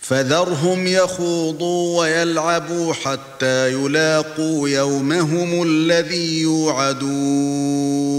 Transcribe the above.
فذرهم يخوضوا ويلعبوا حتى يلاقوا يومهم الذي يوعدون